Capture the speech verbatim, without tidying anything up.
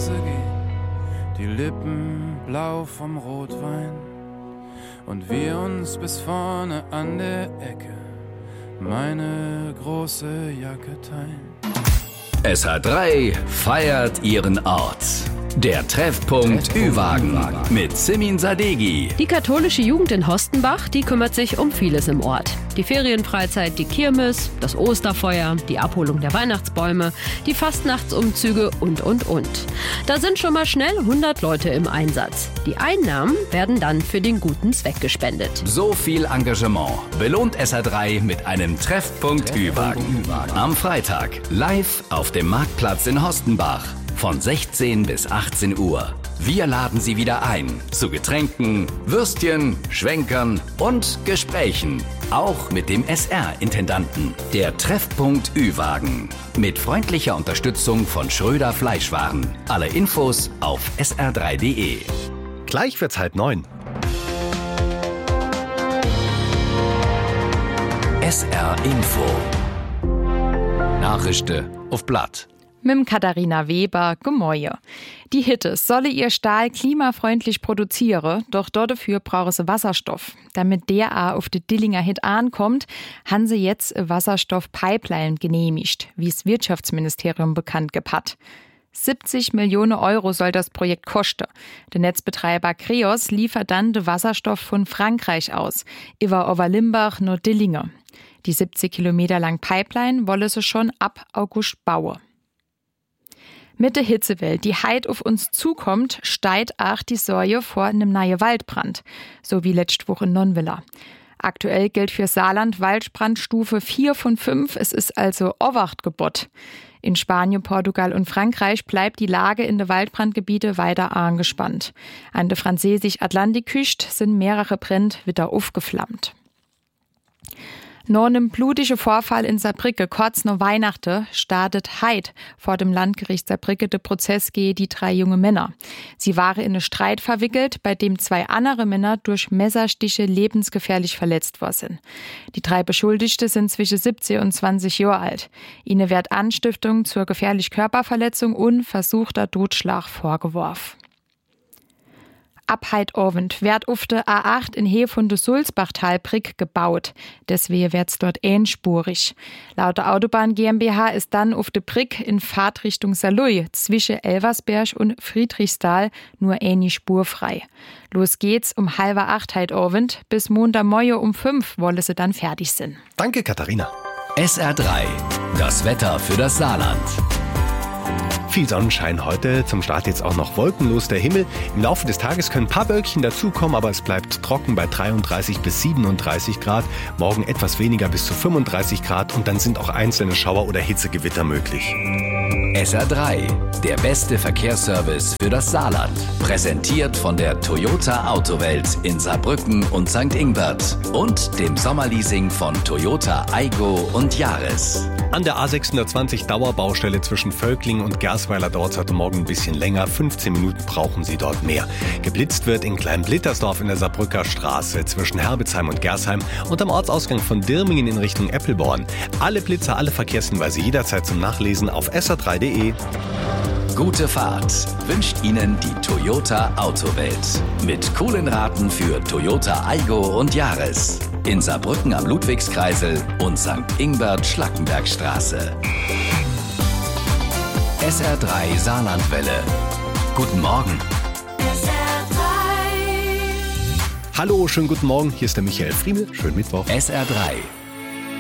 Hause gehen, die Lippen blau vom Rotwein und wir uns bis vorne an der Ecke meine große Jacke teilen. S H drei feiert ihren Ort. Der Treffpunkt Ü-Wagen mit Simin Sadeghi. Die katholische Jugend in Hostenbach, die kümmert sich um vieles im Ort. Die Ferienfreizeit, die Kirmes, das Osterfeuer, die Abholung der Weihnachtsbäume, die Fastnachtsumzüge und, und, und. Da sind schon mal schnell hundert Leute im Einsatz. Die Einnahmen werden dann für den guten Zweck gespendet. So viel Engagement belohnt S H drei mit einem Treffpunkt Ü-Wagen. Am Freitag live auf dem Marktplatz in Hostenbach. Von sechzehn bis achtzehn Uhr. Wir laden Sie wieder ein zu Getränken, Würstchen, Schwenkern und Gesprächen. Auch mit dem S R-Intendanten. Der Treffpunkt Ü-Wagen. Mit freundlicher Unterstützung von Schröder Fleischwaren. Alle Infos auf s r drei punkt d e. Gleich wird's halb neun. S R Info. Nachrichten auf Blatt. Mit Katharina Weber, Gemäue. Die Hittes solle ihr Stahl klimafreundlich produzieren, doch dafür brauche sie Wasserstoff. Damit der auch auf die Dillinger Hit ankommt, haben sie jetzt eine Wasserstoff-Pipeline genehmigt, wie das Wirtschaftsministerium bekannt hat. siebzig Millionen Euro soll das Projekt kosten. Der Netzbetreiber Kreos liefert dann den Wasserstoff von Frankreich aus, über Overlimbach nur Dillinger. Die siebzig Kilometer lang Pipeline wolle sie schon ab August bauen. Mit der Hitzewelle, die heit auf uns zukommt, steigt auch die Sorge vor einem neuen Waldbrand, so wie letzte Woche in Nonvilla. Aktuell gilt für Saarland Waldbrandstufe vier von fünf, es ist also Obachtgebot. In Spanien, Portugal und Frankreich bleibt die Lage in den Waldbrandgebieten weiter angespannt. An der französisch-Atlantikküste sind mehrere Brände wieder aufgeflammt. Nach einem blutigen Vorfall in Saarbrücke, kurz nach Weihnachten, startet heit vor dem Landgericht Saarbrücke der Prozess gegen die drei junge Männer. Sie waren in einen Streit verwickelt, bei dem zwei andere Männer durch Messerstiche lebensgefährlich verletzt worden sind. Die drei Beschuldigten sind zwischen siebzehn und zwanzig Jahre alt. Ihnen wird Anstiftung zur gefährlichen Körperverletzung und versuchter Totschlag vorgeworfen. Ab heit Abend wird auf der A acht in Nähe von der Sulzbachtalbrücke gebaut. Deswegen wird's dort einspurig. Laut der Autobahn GmbH ist dann auf der Brücke in Fahrtrichtung Saarlouis zwischen Elversberg und Friedrichsthal nur eine Spur frei. Los geht's um halber acht heit Abend. Bis Montagmorgen um fünf wolle sie dann fertig sein. Danke, Katharina. S R drei. Das Wetter für das Saarland. Viel Sonnenschein heute, zum Start jetzt auch noch wolkenlos der Himmel. Im Laufe des Tages können ein paar Wölkchen dazukommen, aber es bleibt trocken bei dreiunddreißig bis siebenunddreißig Grad. Morgen etwas weniger bis zu fünfunddreißig Grad und dann sind auch einzelne Schauer oder Hitzegewitter möglich. S R drei, der beste Verkehrsservice für das Saarland. Präsentiert von der Toyota Autowelt in Saarbrücken und Sankt Ingbert und dem Sommerleasing von Toyota Aygo und Yaris. An der A sechshundertzwanzig Dauerbaustelle zwischen Völklingen und Gersweiler dauert es heute Morgen ein bisschen länger. fünfzehn Minuten brauchen Sie dort mehr. Geblitzt wird in Kleinblittersdorf in der Saarbrücker Straße zwischen Herbetsheim und Gersheim und am Ortsausgang von Dirmingen in Richtung Eppelborn. Alle Blitzer, alle Verkehrshinweise jederzeit zum Nachlesen auf s r drei punkt d e. Gute Fahrt wünscht Ihnen die Toyota Autowelt. Mit coolen Raten für Toyota Aygo und Yaris. In Saarbrücken am Ludwigskreisel und Sankt Ingbert Schlackenbergstraße. S R drei Saarlandwelle. Guten Morgen. S R drei. Hallo, schönen guten Morgen. Hier ist der Michael Friemel. Schönen Mittwoch. S R drei.